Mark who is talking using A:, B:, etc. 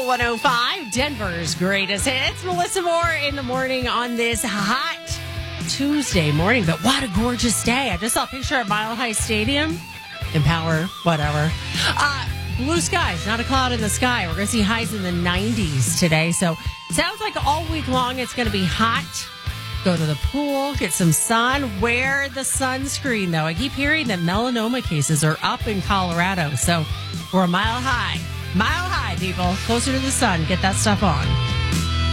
A: 105, Denver's greatest hits. Melissa Moore in the morning on this hot Tuesday morning. But what a gorgeous day. I just saw a picture at Mile High Stadium. Empower, whatever. Blue skies, not a cloud in the sky. We're going to see highs in the 90s today. So sounds like all week long it's going to be hot. Go to the pool, get some sun, wear the sunscreen, though. I keep hearing that melanoma cases are up in Colorado. So we're a mile high. Mile high, people. Closer to the sun. Get that stuff on.